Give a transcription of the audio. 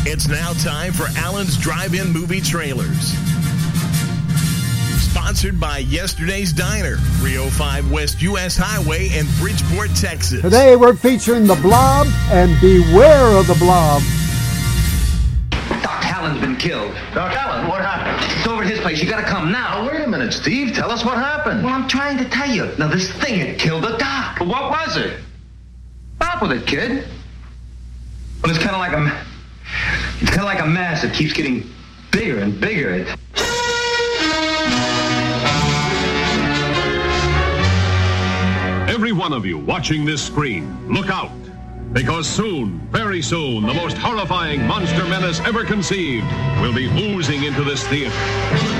It's now time for Allen's Drive-In Movie Trailers. Sponsored by Yesterday's Diner, 305 West U.S. Highway in Bridgeport, Texas. Today we're featuring The Blob, and beware of the Blob. Doc Allen's been killed. Doc Allen, what happened? It's over at his place. You gotta come now. Oh, wait a minute, Steve. Tell us what happened. Well, I'm trying to tell you. Now, this thing had killed the doc. What was it? Stop with it, kid. Well, it's kind of like a mass that keeps getting bigger and bigger. Every one of you watching this screen, look out. Because soon, very soon, the most horrifying monster menace ever conceived will be oozing into this theater.